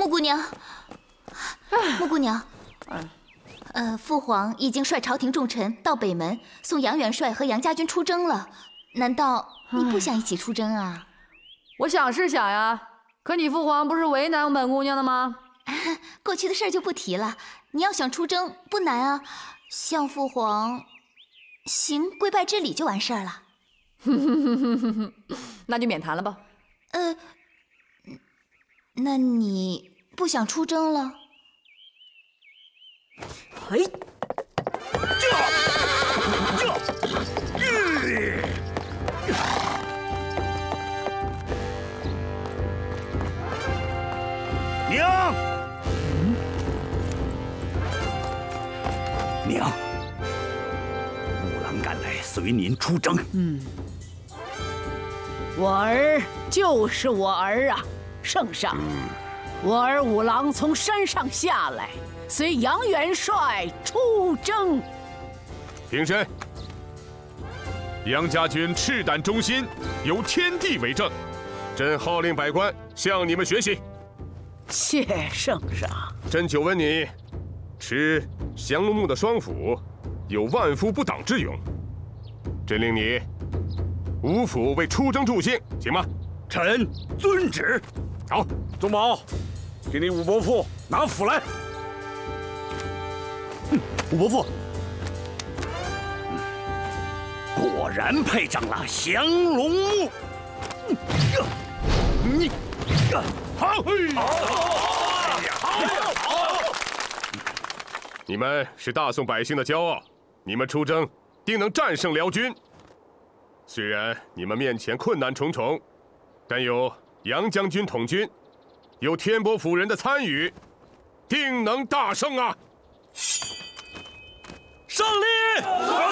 木姑娘，木姑娘，父皇已经率朝廷重臣到北门送杨元帅和杨家军出征了。难道你不想一起出征啊？ 我想是想呀，可你父皇不是为难本姑娘的吗？ 过去的事就不提了。你要想出征不难啊，向父皇行跪拜之礼就完事儿了。 那就免谈了吧。 那你不想出征了？ 嘿， 娘，娘，五郎赶来随您出征。 我儿就是我儿啊，圣上。我儿五郎从山上下来，随杨元帅出征。 平身。杨家军赤胆忠心，有天地为证。朕号令百官向你们学习。 谢圣上。 朕久闻你持降龙木的双斧，有万夫不挡之勇。朕令你五斧为出征助兴，行吗？ 臣遵旨。 好， 宗保，给你武伯父拿斧来。武伯父，果然配上了降龙木。你好， 你们是大宋百姓的骄傲，你们出征定能战胜辽军。虽然你们面前困难重重，但有杨将军统军，有天波府人的参与，定能大胜啊！ 胜利！